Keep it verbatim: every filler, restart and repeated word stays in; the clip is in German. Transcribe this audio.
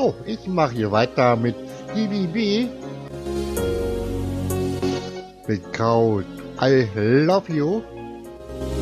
So, ich mache hier weiter mit Stevie B. Mit Kraut I Love You.